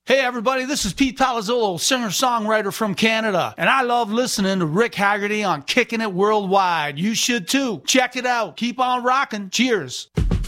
Hey everybody, this is Pete Palazzolo, singer-songwriter from Canada, and I love listening to Rick Haggerty on Kicking It Worldwide. You should too. Check it out. Keep on rocking. Cheers.